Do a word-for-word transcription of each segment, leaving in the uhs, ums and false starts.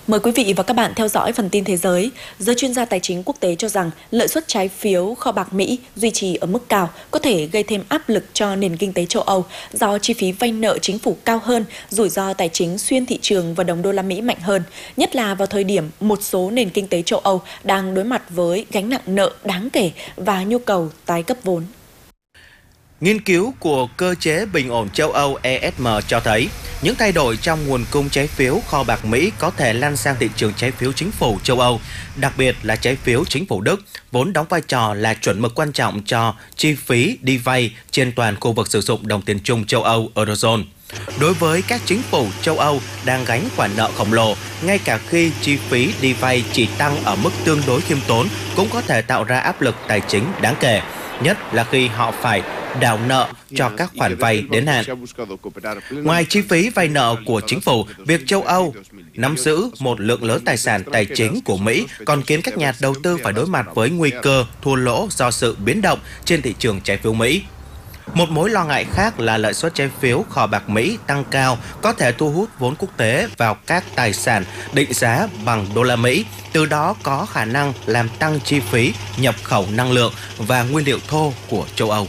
Mời quý vị và các bạn theo dõi phần tin thế giới. Giới chuyên gia tài chính quốc tế cho rằng lợi suất trái phiếu kho bạc Mỹ duy trì ở mức cao có thể gây thêm áp lực cho nền kinh tế châu Âu do chi phí vay nợ chính phủ cao hơn, rủi ro tài chính xuyên thị trường và đồng đô la Mỹ mạnh hơn, nhất là vào thời điểm một số nền kinh tế châu Âu đang đối mặt với gánh nặng nợ đáng kể và nhu cầu tái cấp vốn. Nghiên cứu của cơ chế bình ổn châu Âu E S M cho thấy những thay đổi trong nguồn cung trái phiếu kho bạc Mỹ có thể lan sang thị trường trái phiếu chính phủ châu Âu, đặc biệt là trái phiếu chính phủ Đức, vốn đóng vai trò là chuẩn mực quan trọng cho chi phí đi vay trên toàn khu vực sử dụng đồng tiền chung châu Âu Eurozone. Đối với các chính phủ châu Âu đang gánh khoản nợ khổng lồ, ngay cả khi chi phí đi vay chỉ tăng ở mức tương đối khiêm tốn cũng có thể tạo ra áp lực tài chính đáng kể, nhất là khi họ phải đảo nợ cho các khoản vay đến hạn. Ngoài chi phí vay nợ của chính phủ, việc châu Âu nắm giữ một lượng lớn tài sản tài chính của Mỹ còn khiến các nhà đầu tư phải đối mặt với nguy cơ thua lỗ do sự biến động trên thị trường trái phiếu Mỹ. Một mối lo ngại khác là lợi suất trái phiếu kho bạc Mỹ tăng cao có thể thu hút vốn quốc tế vào các tài sản định giá bằng đô la Mỹ, từ đó có khả năng làm tăng chi phí nhập khẩu năng lượng và nguyên liệu thô của châu Âu.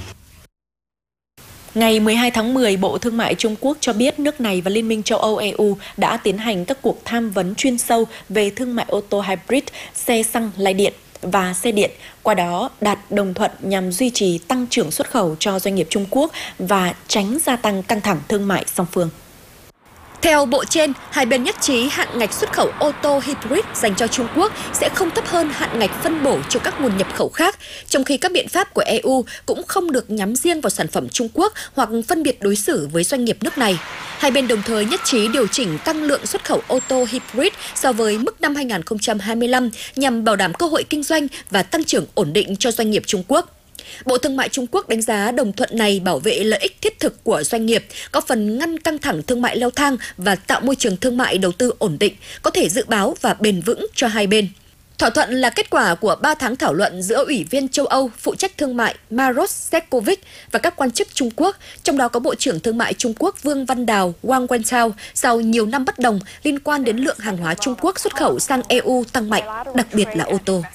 Ngày mười hai tháng mười, Bộ Thương mại Trung Quốc cho biết nước này và Liên minh châu Âu E U đã tiến hành các cuộc tham vấn chuyên sâu về thương mại ô tô hybrid, xe xăng lai điện và xe điện, qua đó đạt đồng thuận nhằm duy trì tăng trưởng xuất khẩu cho doanh nghiệp Trung Quốc và tránh gia tăng căng thẳng thương mại song phương. Theo bộ trên, hai bên nhất trí hạn ngạch xuất khẩu ô tô hybrid dành cho Trung Quốc sẽ không thấp hơn hạn ngạch phân bổ cho các nguồn nhập khẩu khác, trong khi các biện pháp của E U cũng không được nhắm riêng vào sản phẩm Trung Quốc hoặc phân biệt đối xử với doanh nghiệp nước này. Hai bên đồng thời nhất trí điều chỉnh tăng lượng xuất khẩu ô tô hybrid so với mức năm hai nghìn không trăm hai mươi lăm nhằm bảo đảm cơ hội kinh doanh và tăng trưởng ổn định cho doanh nghiệp Trung Quốc. Bộ Thương mại Trung Quốc đánh giá đồng thuận này bảo vệ lợi ích thiết thực của doanh nghiệp, có phần ngăn căng thẳng thương mại leo thang và tạo môi trường thương mại đầu tư ổn định, có thể dự báo và bền vững cho hai bên. Thỏa thuận là kết quả của ba tháng thảo luận giữa Ủy viên châu Âu phụ trách thương mại Maros Sefcovic và các quan chức Trung Quốc, trong đó có Bộ trưởng Thương mại Trung Quốc Vương Văn Đào Wang Wentao, sau nhiều năm bất đồng liên quan đến lượng hàng hóa Trung Quốc xuất khẩu sang E U tăng mạnh, đặc biệt là ô tô.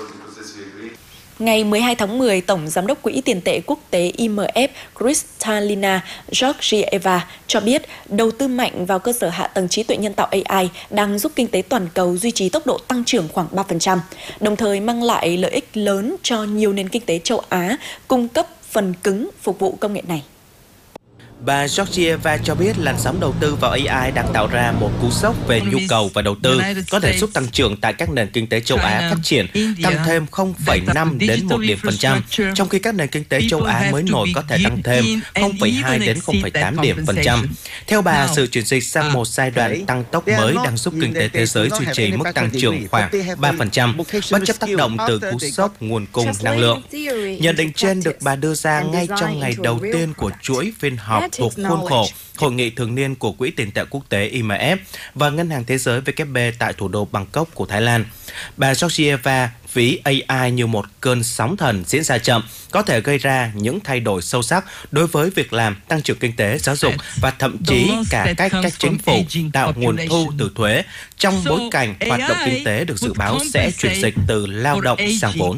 Ngày mười hai tháng mười, Tổng Giám đốc Quỹ tiền tệ quốc tế I M F Kristalina Georgieva cho biết đầu tư mạnh vào cơ sở hạ tầng trí tuệ nhân tạo A I đang giúp kinh tế toàn cầu duy trì tốc độ tăng trưởng khoảng ba phần trăm, đồng thời mang lại lợi ích lớn cho nhiều nền kinh tế châu Á cung cấp phần cứng phục vụ công nghệ này. Bà Georgieva cho biết làn sóng đầu tư vào A I đang tạo ra một cú sốc về nhu cầu và đầu tư, có thể giúp tăng trưởng tại các nền kinh tế châu Á phát triển tăng thêm không phẩy năm đến một điểm phần trăm, trong khi các nền kinh tế châu Á mới nổi có thể tăng thêm không phẩy hai đến không phẩy tám điểm phần trăm. Theo bà, sự chuyển dịch sang một giai đoạn tăng tốc mới đang giúp kinh tế thế giới duy trì mức tăng trưởng khoảng ba phần trăm, bất chấp tác động từ cú sốc nguồn cung năng lượng. Nhận định trên được bà đưa ra ngay trong ngày đầu tiên của chuỗi phiên họp thuộc khuôn khổ Hội nghị thường niên của Quỹ tiền tệ quốc tế I M F và Ngân hàng Thế giới W F P tại thủ đô Bangkok của Thái Lan. Bà Georgieva ví A I như một cơn sóng thần diễn ra chậm, có thể gây ra những thay đổi sâu sắc đối với việc làm, tăng trưởng kinh tế, giáo dục và thậm chí cả cách các chính phủ tạo nguồn thu từ thuế, trong bối cảnh hoạt động kinh tế được dự báo sẽ chuyển dịch từ lao động sang vốn.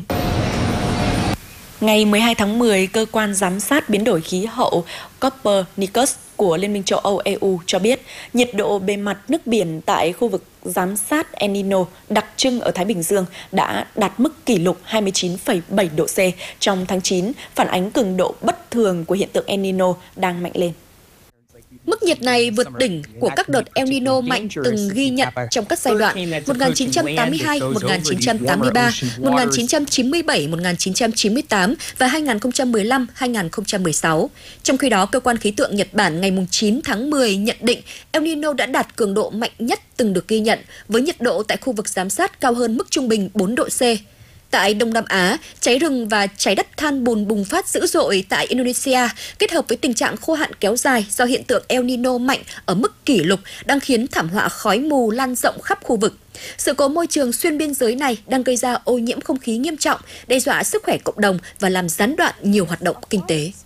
Ngày mười hai tháng mười, Cơ quan Giám sát Biến đổi Khí hậu Copernicus của Liên minh châu Âu E U cho biết nhiệt độ bề mặt nước biển tại khu vực giám sát El Nino đặc trưng ở Thái Bình Dương đã đạt mức kỷ lục hai mươi chín phẩy bảy độ C trong tháng chín, phản ánh cường độ bất thường của hiện tượng El Nino đang mạnh lên. Mức nhiệt này vượt đỉnh của các đợt El Nino mạnh từng ghi nhận trong các giai đoạn một nghìn chín trăm tám mươi hai, một nghìn chín trăm tám mươi ba, một nghìn chín trăm chín mươi bảy, một nghìn chín trăm chín mươi tám và hai nghìn không trăm mười lăm, hai nghìn không trăm mười sáu. Trong khi đó, Cơ quan Khí tượng Nhật Bản ngày chín tháng mười nhận định El Nino đã đạt cường độ mạnh nhất từng được ghi nhận, với nhiệt độ tại khu vực giám sát cao hơn mức trung bình bốn độ C. Tại Đông Nam Á, cháy rừng và cháy đất than bùn bùng phát dữ dội tại Indonesia kết hợp với tình trạng khô hạn kéo dài do hiện tượng El Nino mạnh ở mức kỷ lục đang khiến thảm họa khói mù lan rộng khắp khu vực. Sự cố môi trường xuyên biên giới này đang gây ra ô nhiễm không khí nghiêm trọng, đe dọa sức khỏe cộng đồng và làm gián đoạn nhiều hoạt động kinh tế.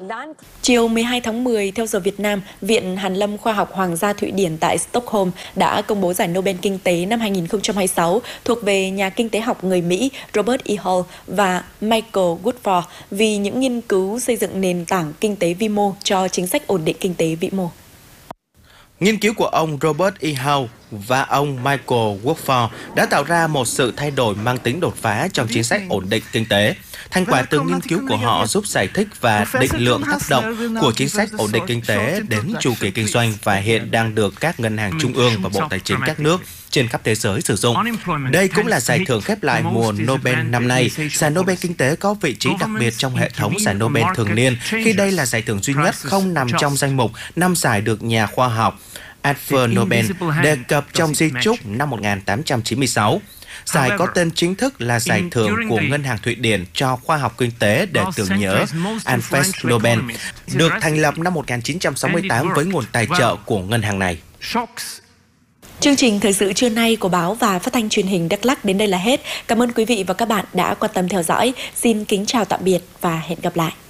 Chiều mười hai tháng mười, theo giờ Việt Nam, Viện Hàn lâm Khoa học Hoàng gia Thụy Điển tại Stockholm đã công bố giải Nobel Kinh tế năm hai nghìn không trăm hai mươi sáu thuộc về nhà kinh tế học người Mỹ Robert E. Hall và Michael Woodford vì những nghiên cứu xây dựng nền tảng kinh tế vi mô cho chính sách ổn định kinh tế vĩ mô. Nghiên cứu của ông Robert E. Hall và ông Michael Woodford đã tạo ra một sự thay đổi mang tính đột phá trong chính sách ổn định kinh tế. Thành quả từ nghiên cứu của họ giúp giải thích và định lượng tác động của chính sách ổn định kinh tế đến chu kỳ kinh doanh và hiện đang được các ngân hàng trung ương và bộ tài chính các nước trên khắp thế giới sử dụng. Đây cũng là giải thưởng khép lại mùa Nobel năm nay. Giải Nobel Kinh tế có vị trí đặc biệt trong hệ thống giải Nobel thường niên khi đây là giải thưởng duy nhất không nằm trong danh mục năm giải được nhà khoa học Alfred Nobel đề cập trong di chúc năm một nghìn tám trăm chín mươi sáu. Giải có tên chính thức là Giải thưởng của Ngân hàng Thụy Điển cho khoa học kinh tế để tưởng nhớ Alfred Nobel, được thành lập năm một nghìn chín trăm sáu mươi tám với nguồn tài trợ của ngân hàng này. Chương trình thời sự trưa nay của báo và phát thanh truyền hình Đắk Lắk đến đây là hết. Cảm ơn quý vị và các bạn đã quan tâm theo dõi. Xin kính chào tạm biệt và hẹn gặp lại.